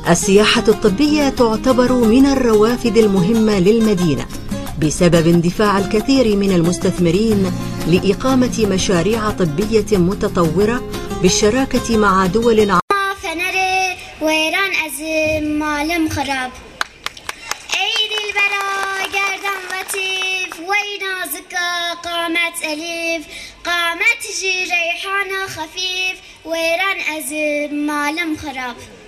السياحة الطبية تعتبر من الروافد المهمة للمدينة بسبب اندفاع الكثير من المستثمرين لإقامة مشاريع طبية متطورة بالشراكة مع دول فنري ويران أزم مالم خراب عيد البلا قردم لطيف وينازك قامت أليف قامت جي ريحانة خفيف ويران أزم مالم خراب.